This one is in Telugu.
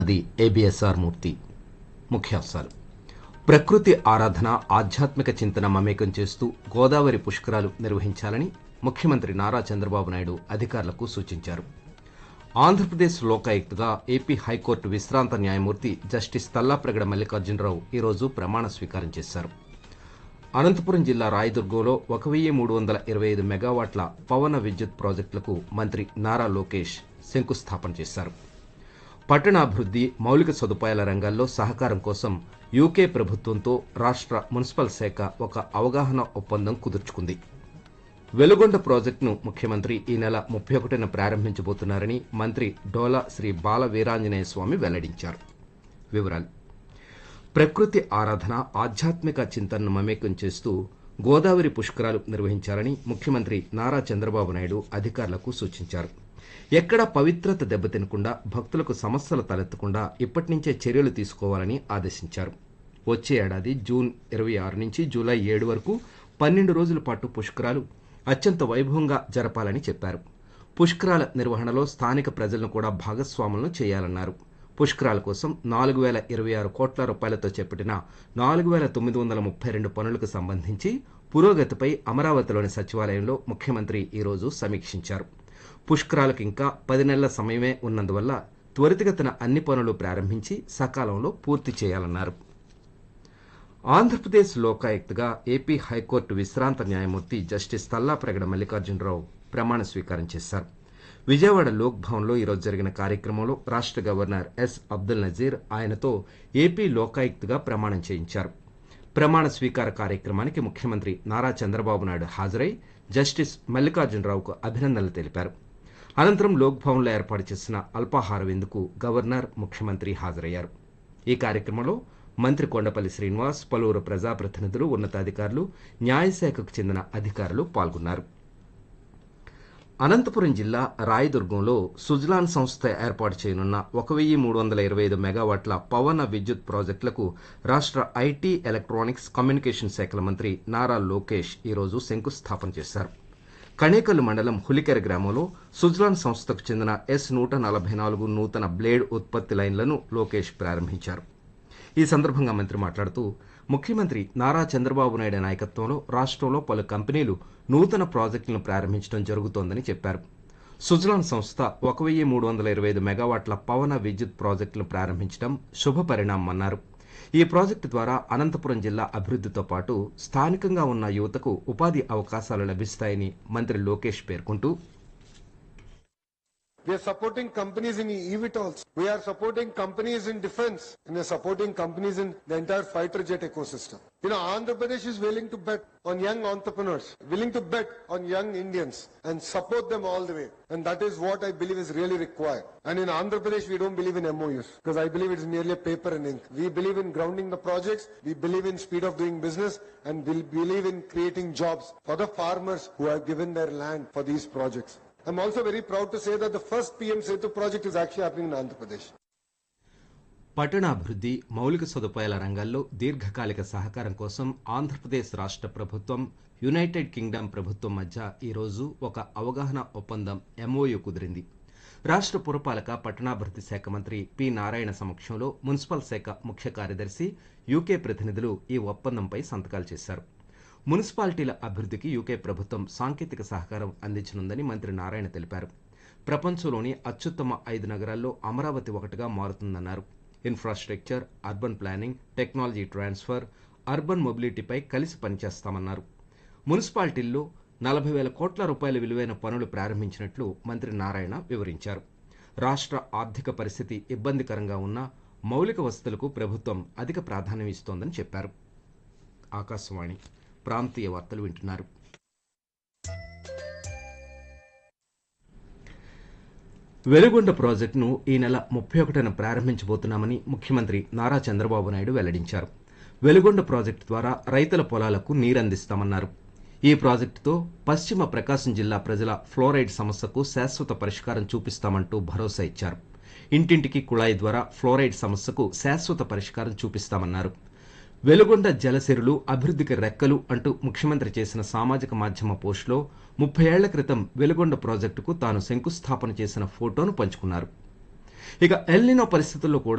అది ఏబిఎస్ఆర్ మూర్తి. ముఖ్యాంశాలు: ప్రకృతి ఆరాధన, ఆధ్యాత్మిక చింతన మమేకం చేస్తూ గోదావరి పుష్కరాలు నిర్వహించాలని ముఖ్యమంత్రి నారా చంద్రబాబు నాయుడు అధికారులకు సూచించారు. ఆంధ్రప్రదేశ్ లోకాయుక్తగా ఏపీ హైకోర్టు విశ్రాంత న్యాయమూర్తి జస్టిస్ తల్లాప్రగడ మల్లికార్జునరావు ఈరోజు ప్రమాణ స్వీకారం చేశారు. అనంతపురం జిల్లా రాయదుర్గంలో 1325 మెగావాట్ల పవన విద్యుత్ ప్రాజెక్టులకు మంత్రి నారా లోకేష్ శంకుస్థాపన చేశారు. పట్టణాభివృద్ధి, మౌలిక సదుపాయాల రంగాల్లో సహకారం కోసం యూకే ప్రభుత్వంతో రాష్ట్ర మున్సిపల్ శాఖ ఒక అవగాహన ఒప్పందం కుదుర్చుకుంది. వెలుగొండ ప్రాజెక్టును ముఖ్యమంత్రి ఈ నెల 31న ప్రారంభించబోతున్నారని మంత్రి డోలా శ్రీ బాల వీరాంజనేయ స్వామి వెల్లడించారు. వివరాలు: ప్రకృతి ఆరాధన, ఆధ్యాత్మిక చింతనను మమేకం చేస్తూ గోదావరి పుష్కరాలు నిర్వహించాలని ముఖ్యమంత్రి నారా చంద్రబాబు నాయుడు అధికారులకు సూచించారు. ఎక్కడా పవిత్రత దెబ్బతినకుండా, భక్తులకు సమస్యలు తలెత్తకుండా ఇప్పటి నుంచే చర్యలు తీసుకోవాలని ఆదేశించారు. వచ్చే ఏడాది జూన్ 26 నుంచి జూలై 7 వరకు 12 రోజుల పాటు పుష్కరాలు అత్యంత వైభవంగా జరపాలని చెప్పారు. పుష్కరాల నిర్వహణలో స్థానిక ప్రజలను కూడా భాగస్వాములను చేయాలన్నారు. పుష్కరాల కోసం 4026 కోట్ల రూపాయలతో చేపట్టిన 4932 పనులకు సంబంధించి పురోగతిపై అమరావతిలోని సచివాలయంలో ముఖ్యమంత్రి ఈరోజు సమీక్షించారు. పుష్కరాలకు ఇంకా 10 నెలల సమయమే ఉన్నందువల్ల త్వరితగతిన అన్ని పనులు ప్రారంభించి సకాలంలో పూర్తి చేయాలన్నారు. ఆంధ్రప్రదేశ్ లోకాయుక్తగా ఏపీ హైకోర్టు విశ్రాంత న్యాయమూర్తి జస్టిస్ తల్లాప్రగడ మల్లికార్జునరావు ప్రమాణ స్వీకారం చేశారు. విజయవాడ లోక్ భవన్లో ఈరోజు జరిగిన కార్యక్రమంలో రాష్ట్ర గవర్నర్ ఎస్ అబ్దుల్ నజీర్ ఆయనతో ఏపీ లోకాయుక్తగా ప్రమాణం చేయించారు. ప్రమాణ స్వీకార కార్యక్రమానికి ముఖ్యమంత్రి నారా చంద్రబాబు నాయుడు హాజరై జస్టిస్ మల్లికార్జునరావుకు అభినందనలు తెలిపారు. అనంతరం లోక్ భవన్లో ఏర్పాటు చేసిన అల్పాహార విందుకు గవర్నర్, ముఖ్యమంత్రి హాజరయ్యారు. ఈ కార్యక్రమంలో మంత్రి కొండపల్లి శ్రీనివాస్, పలువురు ప్రజాప్రతినిధులు, ఉన్నతాధికారులు, న్యాయశాఖకు చెందిన అధికారులు పాల్గొన్నారు. అనంతపురం జిల్లా రాయదుర్గంలో సుజలాన్ సంస్థ ఏర్పాటు చేయనున్న 1325 మెగావాట్ల పవన విద్యుత్ ప్రాజెక్టులకు రాష్ట్ర ఐటీ, ఎలక్ట్రానిక్స్, కమ్యూనికేషన్ శాఖల మంత్రి నారా లోకేష్ ఈరోజు శంకుస్థాపన చేశారు. కణేకల్లు మండలం హులికెర గ్రామంలో సుజలాన్ సంస్థకు చెందిన S144 నూతన బ్లేడ్ ఉత్పత్తి లైన్లను లోకేష్ ప్రారంభించారు. ఈ సందర్భంగా మంత్రి మాట్లాడుతూ, ముఖ్యమంత్రి నారా చంద్రబాబు నాయుడు నాయకత్వంలో రాష్ట్రంలో పలు కంపెనీలు నూతన ప్రాజెక్టులను ప్రారంభించడం జరుగుతోందని చెప్పారు. సుజలాన్ సంస్థ 1325 మెగావాట్ల పవన విద్యుత్ ప్రాజెక్టులను ప్రారంభించడం శుభ పరిణామమన్నారు. ఈ ప్రాజెక్టు ద్వారా అనంతపురం జిల్లా అభివృద్ధితో పాటు స్థానికంగా ఉన్న యువతకు ఉపాధి అవకాశాలు లభిస్తాయని మంత్రి లోకేష్ పేర్కొంటూ, We are supporting companies in eVTOLs. We are supporting companies in defense. And we are supporting companies in the entire fighter jet ecosystem. Andhra Pradesh is willing to bet on young entrepreneurs, willing to bet on young Indians and support them all the way. And that is what I believe is really required. And in Andhra Pradesh, we don't believe in MOUs because I believe it's merely a paper and ink. We believe in grounding the projects. We believe in speed of doing business and we believe in creating jobs for the farmers who have given their land for these projects. I'm also very proud to say that the first PM Setu project is actually happening in Andhra Pradesh. పట్టణాభివృద్ధి, మౌలిక సదుపాయాల రంగాల్లో దీర్ఘకాలిక సహకారం కోసం ఆంధ్రప్రదేశ్ రాష్ట్ర ప్రభుత్వం, యునైటెడ్ కింగ్డమ్ ప్రభుత్వం మధ్య ఈరోజు ఒక అవగాహన ఒప్పందం MOU కుదిరింది. రాష్ట్ర పురపాలక, పట్టణాభివృద్ధి శాఖ మంత్రి పి నారాయణ సమక్షంలో మున్సిపల్ శాఖ ముఖ్య కార్యదర్శి, యూకే ప్రతినిధులు ఈ ఒప్పందంపై సంతకాలు చేశారు. మున్సిపాలిటీల అభివృద్ధికి యూకే ప్రభుత్వం సాంకేతిక సహకారం అందించనుందని మంత్రి నారాయణ తెలిపారు. ప్రపంచంలోని అత్యుత్తమ 5 నగరాల్లో అమరావతి ఒకటిగా మారుతుందన్నారు. Infrastructure, urban planning, technology transfer, urban మొబిలిటీపై కలిసి పనిచేస్తామన్నారు. మున్సిపాలిటీల్లో 40,000 కోట్ల రూపాయల విలువైన పనులు ప్రారంభించినట్లు మంత్రి నారాయణ వివరించారు. రాష్ట్ర ఆర్థిక పరిస్థితి ఇబ్బందికరంగా ఉన్న మౌలిక వసతులకు ప్రభుత్వం అధిక ప్రాధాన్యం ఇస్తోందని చెప్పారు. ఆకాశవాణి ప్రాంతీయ వార్తలు వింటున్నారు. వెలుగొండ ప్రాజెక్టును ఈ నెల 31న ప్రారంభించబోతున్నామని ముఖ్యమంత్రి నారా చంద్రబాబు నాయుడు వెల్లడించారు. వెలుగొండ ప్రాజెక్టు ద్వారా రైతుల పొలాలకు నీరందిస్తామన్నారు. ఈ ప్రాజెక్టుతో పశ్చిమ ప్రకాశం జిల్లా ప్రజల ఫ్లోరైడ్ సమస్యకు శాశ్వత పరిష్కారం చూపిస్తామంటూ భరోసా ఇచ్చారు. ఇంటింటికి కుళాయి ద్వారా ఫ్లోరైడ్ సమస్యకు శాశ్వత పరిష్కారం చూపిస్తామన్నారు. వెలుగొండ జలసిరులు అభివృద్ధికి రెక్కలు అంటూ ముఖ్యమంత్రి చేసిన సామాజిక మాధ్యమ పోస్టులో 30 ఏళ్ల క్రితం వెలుగొండ ప్రాజెక్టుకు తాను శంకుస్థాపన చేసిన ఫోటోను పంచుకున్నారు. ఇక ఎల్నినో పరిస్థితుల్లో కూడా